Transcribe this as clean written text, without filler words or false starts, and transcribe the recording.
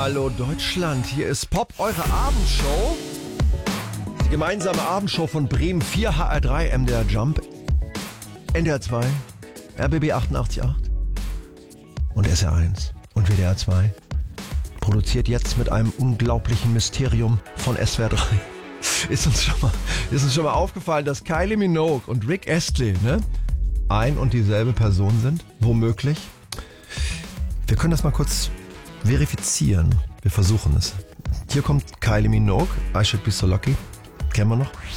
Hallo Deutschland, hier ist Pop, eure Abendshow. Die gemeinsame Abendshow von Bremen 4, HR3, MDR Jump, NDR 2, RBB 88.8 und SR1 und WDR 2. Produziert jetzt mit einem unglaublichen Mysterium von SWR 3. Ist uns schon mal aufgefallen, dass Kylie Minogue und Rick Astley ein und dieselbe Person sind? Womöglich. Wir können das mal kurz verifizieren. Wir versuchen es. Hier kommt Kylie Minogue, I Should Be So Lucky. Kennen wir noch?